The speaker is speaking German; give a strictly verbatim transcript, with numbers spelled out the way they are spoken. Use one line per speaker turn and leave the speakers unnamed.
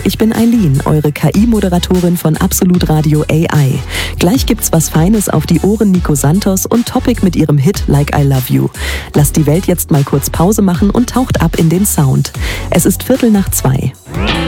ich bin Eileen, eure K I-Moderatorin von Absolut Radio A I. Gleich gibt's was Feines auf die Ohren Nico Santos und Topic mit ihrem Hit Like I Love You. Lasst die Welt jetzt mal kurz Pause machen und taucht ab in den Sound. Es ist Viertel nach zwei.